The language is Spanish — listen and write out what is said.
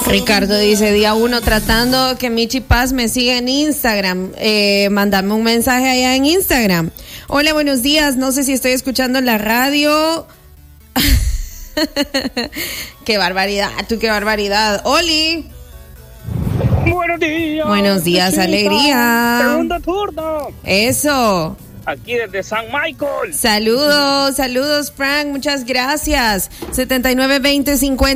Ricardo dice, día 1 tratando que Michi Paz me siga en Instagram. Mándame un mensaje allá en Instagram. Hola, buenos días. No sé si estoy escuchando la radio. Qué barbaridad, qué barbaridad. Oli. Buenos días. Buenos días, chiquita. alegría. Segundo turno. Eso. Aquí desde San Michael. Saludos, Frank. Muchas gracias. 792050.